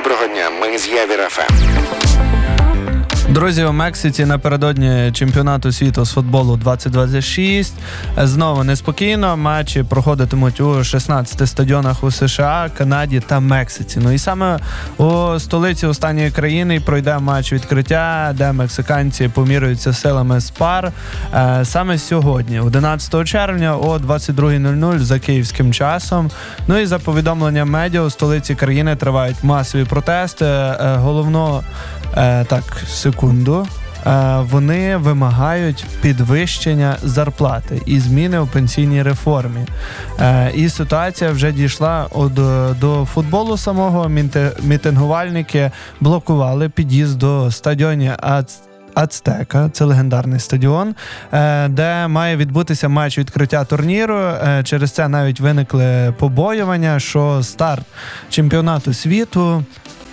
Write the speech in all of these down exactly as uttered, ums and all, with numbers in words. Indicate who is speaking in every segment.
Speaker 1: Доброго дня, ми з Явір еф ем.
Speaker 2: Друзі, у Мексиці напередодні чемпіонату світу з футболу двадцять двадцять шість знову неспокійно. Матчі проходитимуть у шістнадцяти стадіонах у США, Канаді та Мексиці. Ну і саме у столиці останньої країни пройде матч відкриття, де мексиканці поміряються силами з пар. Саме сьогодні, одинадцятого червня о двадцять друга нуль нуль за київським часом. Ну і за повідомленням медіа, у столиці країни тривають масові протести. Головно Е, так, секунду. Е, вони вимагають підвищення зарплати і зміни у пенсійній реформі. Е, і ситуація вже дійшла до, до футболу самого. Мітингувальники блокували під'їзд до стадіону Ац... Ацтека, це легендарний стадіон, де має відбутися матч відкриття турніру. Через це навіть виникли побоювання, що старт чемпіонату світу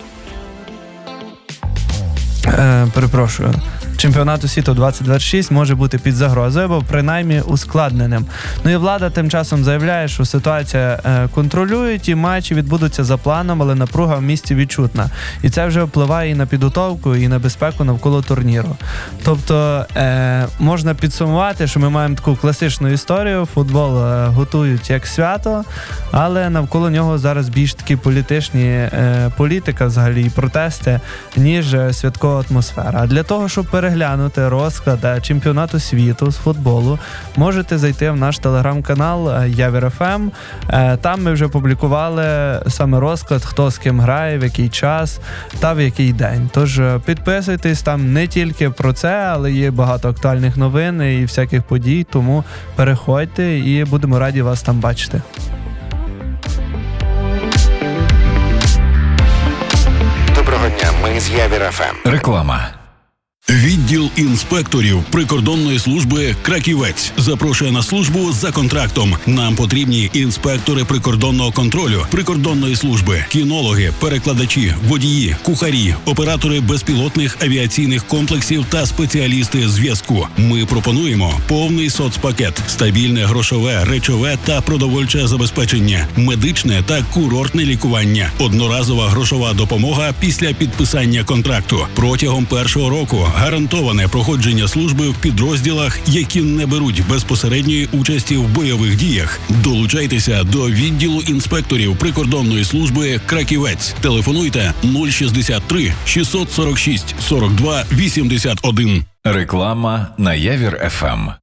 Speaker 2: Е, перепрошую, чемпіонату світу двадцять двадцять шість може бути під загрозою, або принаймні ускладненим. Ну і влада тим часом заявляє, що ситуація е, контролюють і матчі відбудуться за планом, але напруга в місті відчутна. І це вже впливає і на підготовку, і на безпеку навколо турніру. Тобто е, можна підсумувати, що ми маємо таку класичну історію. Футбол е, готують як свято, але навколо нього зараз більш такі політичні е, політика взагалі і протести, ніж святкова атмосфера. А для того, щоб переглянути розклад чемпіонату світу з футболу, можете зайти в наш телеграм-канал Явір еф ем. Там ми вже публікували саме розклад, хто з ким грає, в який час та в який день. Тож підписуйтесь, там не тільки про це, але є багато актуальних новин і всяких подій, тому переходьте і будемо раді вас там бачити.
Speaker 1: Доброго дня, ми з Явір еф ем.
Speaker 3: Реклама.
Speaker 4: Відділ інспекторів прикордонної служби «Краківець» запрошує на службу за контрактом. Нам потрібні інспектори прикордонного контролю, прикордонної служби, кінологи, перекладачі, водії, кухарі, оператори безпілотних авіаційних комплексів та спеціалісти зв'язку. Ми пропонуємо повний соцпакет, стабільне грошове, речове та продовольче забезпечення, медичне та курортне лікування, одноразова грошова допомога після підписання контракту. Протягом першого року гарантоване проходження служби в підрозділах, які не беруть безпосередньої участі в бойових діях. Долучайтеся до відділу інспекторів прикордонної служби «Краківець». Телефонуйте нуль шістдесят три шістсот сорок шість сорок два вісімдесят один.
Speaker 3: Реклама на Явір еф ем.